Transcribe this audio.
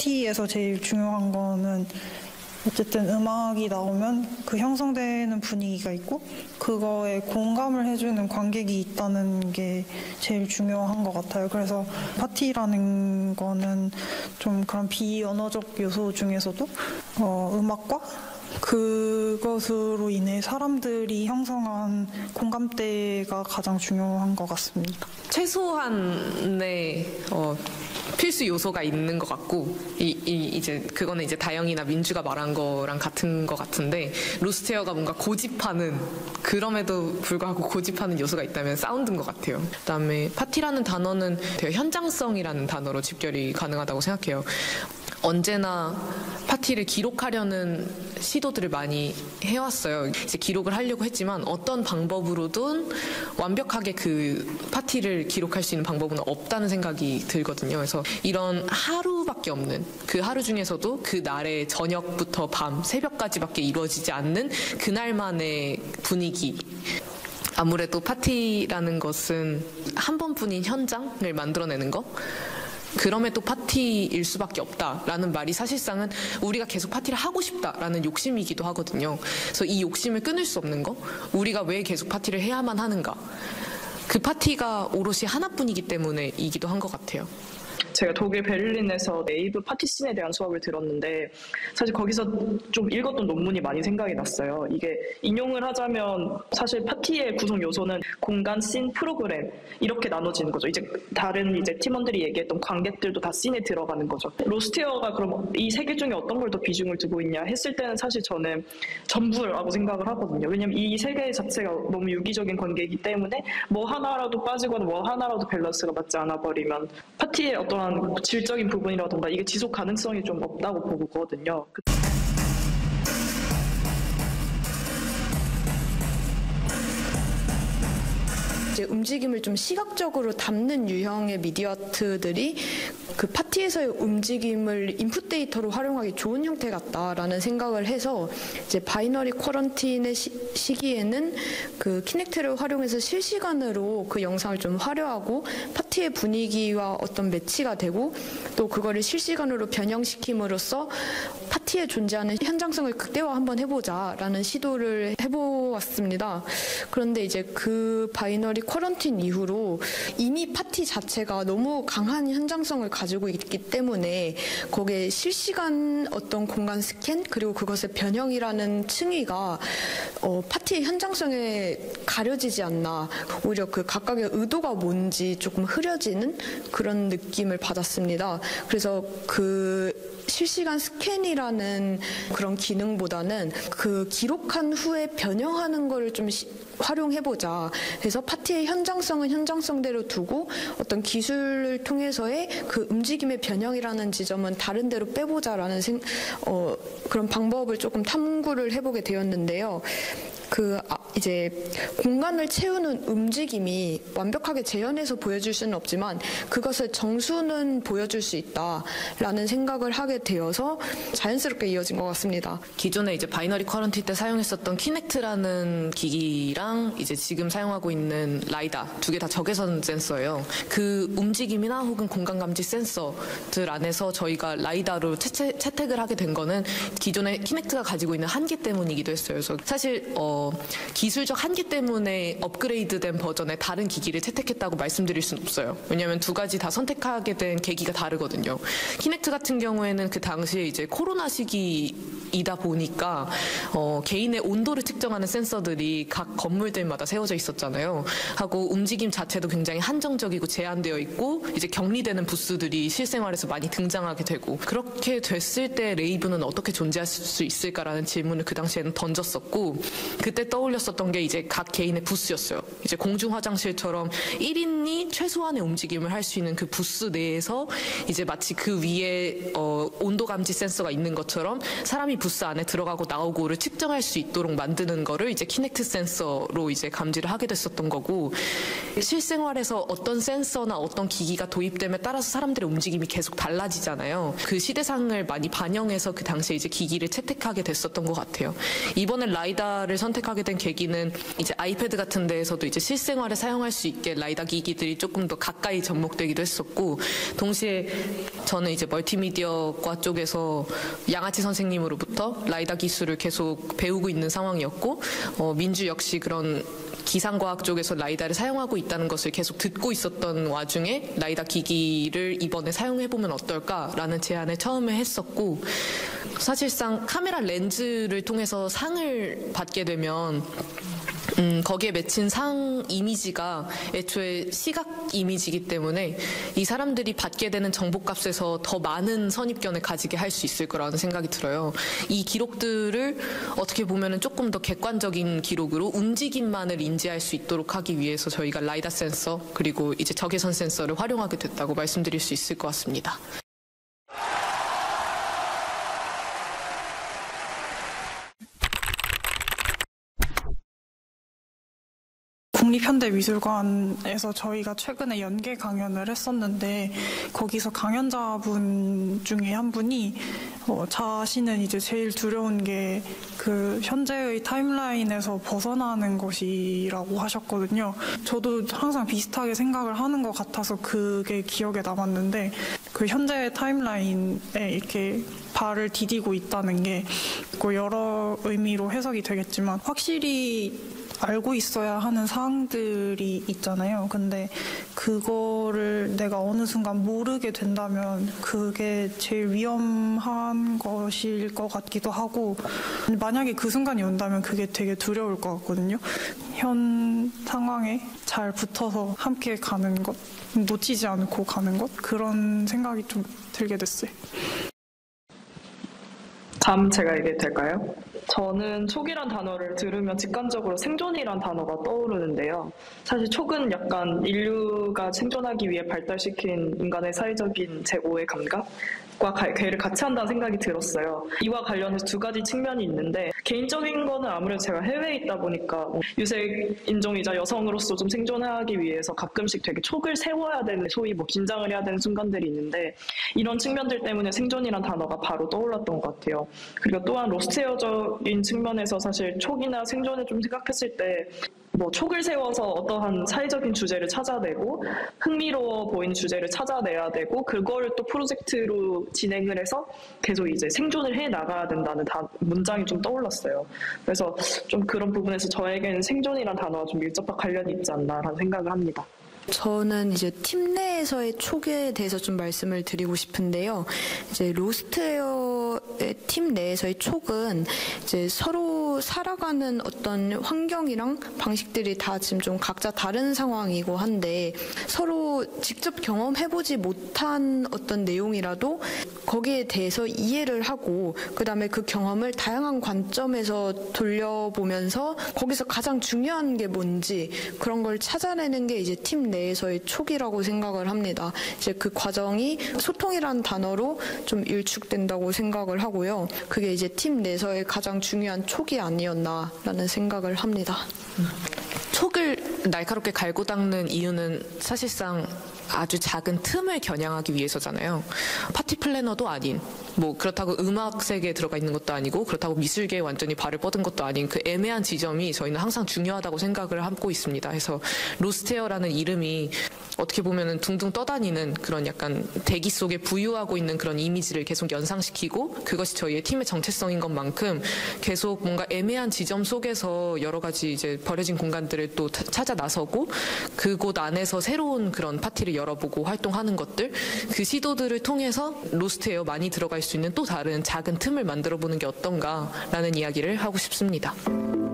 파티에서 제일 중요한 거는 어쨌든 음악이 나오면 그 형성되는 분위기가 있고 그거에 공감을 해주는 관객이 있다는 게 제일 중요한 것 같아요. 그래서 파티라는 거는 좀 그런 비언어적 요소 중에서도 음악과 그것으로 인해 사람들이 형성한 공감대가 가장 중요한 것 같습니다. 최소한의 필수 요소가 있는 것 같고 이제 그거는 이제 다영이나 민주가 말한 거랑 같은 것 같은데 로스테어가 뭔가 고집하는 그럼에도 불구하고 고집하는 요소가 있다면 사운드인 것 같아요. 그다음에 파티라는 단어는 되게 현장성이라는 단어로 집결이 가능하다고 생각해요. 언제나 파티를 기록하려는 시도들을 많이 해왔어요. 이제 기록을 하려고 했지만 어떤 방법으로든 완벽하게 그 파티를 기록할 수 있는 방법은 없다는 생각이 들거든요. 그래서 이런 하루밖에 없는 그 하루 중에서도 그 날의 저녁부터 밤, 새벽까지밖에 이루어지지 않는 그날만의 분위기. 아무래도 파티라는 것은 한 번뿐인 현장을 만들어내는 거. 그럼에도 파티일 수밖에 없다라는 말이 사실상은 우리가 계속 파티를 하고 싶다라는 욕심이기도 하거든요. 그래서 이 욕심을 끊을 수 없는 거, 우리가 왜 계속 파티를 해야만 하는가. 그 파티가 오롯이 하나뿐이기 때문에이기도 한 것 같아요. 제가 독일 베를린에서 네이브 파티 씬에 대한 수업을 들었는데 사실 거기서 좀 읽었던 논문이 많이 생각이 났어요. 이게 인용을 하자면 사실 파티의 구성 요소는 공간, 씬, 프로그램 이렇게 나눠지는 거죠. 이제 다른 이제 팀원들이 얘기했던 관객들도 다 씬에 들어가는 거죠. 로스테어가 그럼 이 세 개 중에 어떤 걸 더 비중을 두고 있냐 했을 때는 사실 저는 전부라고 생각을 하거든요. 왜냐면 이 세 개 자체가 너무 유기적인 관계이기 때문에 뭐 하나라도 빠지거나 뭐 하나라도 밸런스가 맞지 않아 버리면 파티의 어떠한 질적인 부분이라던가 이게 지속 가능성이 좀 없다고 보거든요. 이제 움직임을 좀 시각적으로 담는 유형의 미디어 아트들이 그 파티에서의 움직임을 인풋 데이터로 활용하기 좋은 형태 같다라는 생각을 해서 이제 바이너리 쿼런틴의 시기에는 그 키넥트를 활용해서 실시간으로 그 영상을 좀 화려하고 파티의 분위기와 어떤 매치가 되고 또 그거를 실시간으로 변형시킴으로써 파티에 존재하는 현장성을 극대화 한번 해보자라는 시도를 해보았습니다. 그런데 이제 그 바이너리 쿼런틴 이후로 이미 파티 자체가 너무 강한 현장성을 가지고 있기 때문에 거기에 실시간 어떤 공간 스캔 그리고 그것의 변형이라는 층위가 파티의 현장성에 가려지지 않나 오히려 그 각각의 의도가 뭔지 조금 흐려지는 그런 느낌을 받았습니다. 그래서 그 실시간 스캔이라는 그런 기능보다는 그 기록한 후에 변형하는 거를 좀 활용해보자. 그래서 파티의 현장성은 현장성대로 두고 어떤 기술을 통해서의 그 움직임의 변형이라는 지점은 다른 데로 빼보자라는 그런 방법을 조금 탐구를 해보게 되었는데요. 이제 공간을 채우는 움직임이 완벽하게 재현해서 보여줄 수는 없지만 그것의 정수는 보여줄 수 있다라는 생각을 하게 되어서 자연스럽게 이어진 것 같습니다. 기존에 이제 바이너리 쿼런틴 때 사용했었던 키넥트라는 기기랑 이제 지금 사용하고 있는 라이다 두 개 다 적외선 센서예요. 그 움직임이나 혹은 공간 감지 센서들 안에서 저희가 라이다로 채택을 하게 된 거는 기존에 키넥트가 가지고 있는 한계 때문이기도 했어요. 그래서 사실 기술적 한계 때문에 업그레이드된 버전의 다른 기기를 채택했다고 말씀드릴 수는 없어요. 왜냐하면 두 가지 다 선택하게 된 계기가 다르거든요. 키넥트 같은 경우에는 그 당시에 이제 코로나 시기이다 보니까 개인의 온도를 측정하는 센서들이 각 건물들마다 세워져 있었잖아요. 하고 움직임 자체도 굉장히 한정적이고 제한되어 있고 이제 격리되는 부스들이 실생활에서 많이 등장하게 되고 그렇게 됐을 때 레이브는 어떻게 존재할 수 있을까라는 질문을 그 당시에는 던졌었고 그때 떠올렸었던 게 이제 각 개인의 부스였어요. 이제 공중 화장실처럼 1인이 최소한의 움직임을 할 수 있는 그 부스 내에서 이제 마치 그 위에 온도 감지 센서가 있는 것처럼 사람이 부스 안에 들어가고 나오고를 측정할 수 있도록 만드는 거를 이제 키넥트 센서로 이제 감지를 하게 됐었던 거고 실생활에서 어떤 센서나 어떤 기기가 도입됨에 따라서 사람들의 움직임이 계속 달라지잖아요. 그 시대상을 많이 반영해서 그 당시에 이제 기기를 채택하게 됐었던 것 같아요. 이번에 라이다를 선택하게 된 계기는 이제 아이패드 같은 데에서도 이제 실생활에 사용할 수 있게 라이다 기기들이 조금 더 가까이 접목되기도 했었고, 동시에 저는 이제 멀티미디어과 쪽에서 양아치 선생님으로부터 라이다 기술을 계속 배우고 있는 상황이었고, 민주 역시 그런 기상과학 쪽에서 라이다를 사용하고 있다는 것을 계속 듣고 있었던 와중에 라이다 기기를 이번에 사용해보면 어떨까라는 제안을 처음에 했었고, 사실상 카메라 렌즈를 통해서 상을 받게 되면 거기에 맺힌 상 이미지가 애초에 시각 이미지이기 때문에 이 사람들이 받게 되는 정보값에서 더 많은 선입견을 가지게 할 수 있을 거라는 생각이 들어요. 이 기록들을 어떻게 보면 조금 더 객관적인 기록으로 움직임만을 인지할 수 있도록 하기 위해서 저희가 라이다 센서 그리고 이제 적외선 센서를 활용하게 됐다고 말씀드릴 수 있을 것 같습니다. 국립현대미술관에서 저희가 최근에 연계 강연을 했었는데, 거기서 강연자분 중에 한 분이 자신은 이제 제일 두려운 게 그 현재의 타임라인에서 벗어나는 것이라고 하셨거든요. 저도 항상 비슷하게 생각을 하는 것 같아서 그게 기억에 남았는데, 그 현재 타임라인에 이렇게 발을 디디고 있다는 게 여러 의미로 해석이 되겠지만 확실히 알고 있어야 하는 사항들이 있잖아요. 근데 그거를 내가 어느 순간 모르게 된다면 그게 제일 위험한 것일 것 같기도 하고, 만약에 그 순간이 온다면 그게 되게 두려울 것 같거든요. 현 상황에 잘 붙어서 함께 가는 것, 놓치지 않고 가는 것, 그런 생각이 좀 들게 됐어요. 다음 제가 얘기해도 될까요? 저는 촉이란 단어를 들으면 직관적으로 생존이란 단어가 떠오르는데요. 사실 촉은 약간 인류가 생존하기 위해 발달시킨 인간의 사회적인 제5의 감각과 괴를 같이 한다는 생각이 들었어요. 이와 관련해서 두 가지 측면이 있는데, 개인적인 거는 아무래도 제가 해외에 있다 보니까 유색 인종이자 여성으로서 좀 생존하기 위해서 가끔씩 되게 촉을 세워야 되는, 소위 긴장을 해야 되는 순간들이 있는데, 이런 측면들 때문에 생존이란 단어가 바로 떠올랐던 것 같아요. 그리고 또한 로스트웨어적인 측면에서 사실 촉이나 생존을 좀 생각했을 때 촉을 세워서 어떠한 사회적인 주제를 찾아내고 흥미로워 보이는 주제를 찾아내야 되고, 그걸 또 프로젝트로 진행을 해서 계속 이제 생존을 해 나가야 된다는 문장이 좀 떠올랐어요. 그래서 좀 그런 부분에서 저에게는 생존이란 단어와 좀 밀접한 관련이 있지 않나라는 생각을 합니다. 저는 이제 팀 내에서의 촉에 대해서 좀 말씀을 드리고 싶은데요. 이제 로스트웨어의 팀 내에서의 촉은 이제 서로 살아가는 어떤 환경이랑 방식들이 다 지금 좀 각자 다른 상황이고 한데, 서로 직접 경험해보지 못한 어떤 내용이라도 거기에 대해서 이해를 하고, 그다음에 그 경험을 다양한 관점에서 돌려보면서 거기서 가장 중요한 게 뭔지 그런 걸 찾아내는 게 이제 팀 내에서의 촉이라고 생각을 합니다. 이제 그 과정이 소통이라는 단어로 좀 일축된다고 생각을 하고요. 그게 이제 팀 내에서의 가장 중요한 촉이 아니었나라는 생각을 합니다. 촉을 날카롭게 갈고 닦는 이유는 사실상 아주 작은 틈을 겨냥하기 위해서잖아요. 파티 플래너도 아닌, 그렇다고 음악 세계에 들어가 있는 것도 아니고, 그렇다고 미술계에 완전히 발을 뻗은 것도 아닌 그 애매한 지점이 저희는 항상 중요하다고 생각을 하고 있습니다. 그래서 로스트웨어라는 이름이 어떻게 보면은 둥둥 떠다니는 그런 약간 대기 속에 부유하고 있는 그런 이미지를 계속 연상시키고, 그것이 저희의 팀의 정체성인 것만큼 계속 뭔가 애매한 지점 속에서 여러 가지 이제 버려진 공간들을 또 찾아 나서고, 그곳 안에서 새로운 그런 파티를 열어보고 활동하는 것들, 그 시도들을 통해서 로스트웨어 많이 들어갈 수 있는 또 다른 작은 틈을 만들어보는 게 어떤가라는 이야기를 하고 싶습니다.